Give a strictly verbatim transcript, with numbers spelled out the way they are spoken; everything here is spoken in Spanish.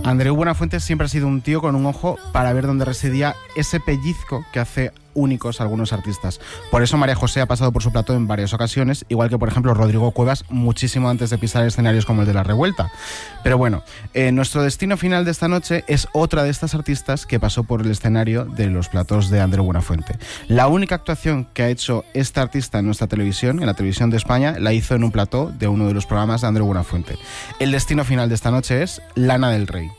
Andreu Buenafuente siempre ha sido un tío con un ojo para ver dónde residía ese pellizco que hace únicos a algunos artistas. Por eso María José ha pasado por su plató en varias ocasiones, igual que por ejemplo Rodrigo Cuevas, muchísimo antes de pisar escenarios como el de La Revuelta. Pero bueno, eh, nuestro destino final de esta noche es otra de estas artistas que pasó por el escenario de los platós de Andreu Buenafuente. La única actuación que ha hecho esta artista en nuestra televisión, en la televisión de España, la hizo en un plató de uno de los programas de Andreu Buenafuente. El destino final de esta noche es Lana del Rey.